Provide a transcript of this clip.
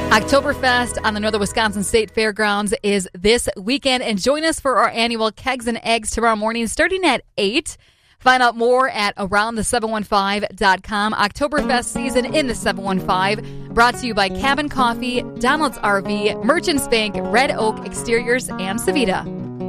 Oktoberfest on the Northern Wisconsin State Fairgrounds is this weekend, and join us for our annual Kegs and Eggs tomorrow morning starting at 8. Find out more at aroundthe715.com. Oktoberfest season in the 715, brought to you by Cabin Coffee, Donald's RV, Merchants Bank, Red Oak Exteriors, and Savita.